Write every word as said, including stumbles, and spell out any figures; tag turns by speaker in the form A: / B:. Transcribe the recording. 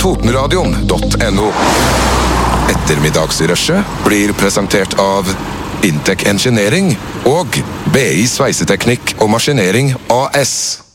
A: Totenradion punktum no. Ettermiddagsrushet blir presentert av Intec Engineering og B I Sveiseteknikk og Maskinering A S.